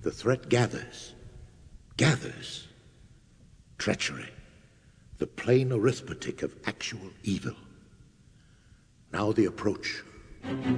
The threat gathers. Gathers. Treachery. The plain arithmetic of actual evil. Now the approach.